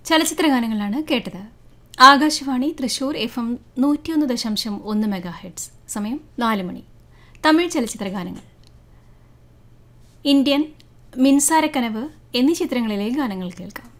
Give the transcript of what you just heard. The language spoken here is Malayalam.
ചലച്ചിത്ര ഗാനങ്ങളാണ് കേട്ടത്. Akashvani Thrissur FM 101.1 megahertz. സമയം 4 മണി. തമിഴ് ചലച്ചിത്ര ഗാനങ്ങൾ. ഇന്ത്യൻ, മിൻസാരക്കനവ് എന്നീ ചിത്രങ്ങളിലെ ഗാനങ്ങൾ കേൾക്കാം.